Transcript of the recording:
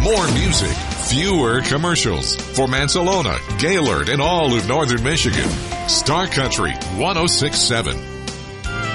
more music, fewer commercials. For Mansalona, Gaylord, and all of northern Michigan, Star Country 106.7.